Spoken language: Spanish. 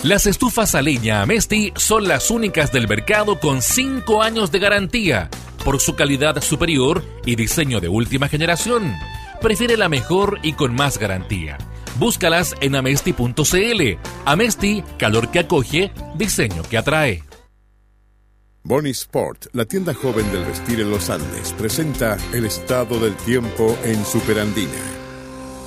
Las estufas a leña Amesti son las únicas del mercado con 5 años de garantía, por su calidad superior y diseño de última generación. Prefiere la mejor y con más garantía. Búscalas en amesti.cl. Amesti, calor que acoge, diseño que atrae. Bonnie Sport, la tienda joven del vestir en los Andes, presenta el estado del tiempo en Superandina.